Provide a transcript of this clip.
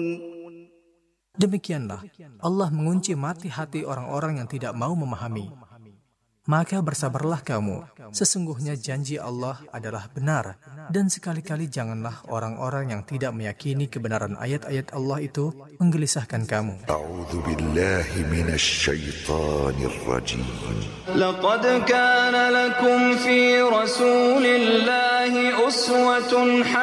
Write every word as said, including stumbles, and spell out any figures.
Demikianlah Allah mengunci mati hati orang-orang yang tidak mau memahami. Maka bersabarlah kamu, sesungguhnya janji Allah adalah benar, dan sekali-kali janganlah orang-orang yang tidak meyakini kebenaran ayat-ayat Allah itu menggelisahkan kamu. A'udzu billahi minasy syaithanir rajim. Laqad kana lakum fi Rasulillahi uswatun